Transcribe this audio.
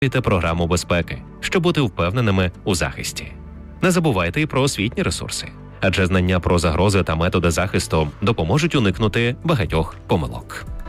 програму безпеки, щоб бути впевненими у захисті. Не забувайте і про освітні ресурси, адже знання про загрози та методи захисту допоможуть уникнути багатьох помилок.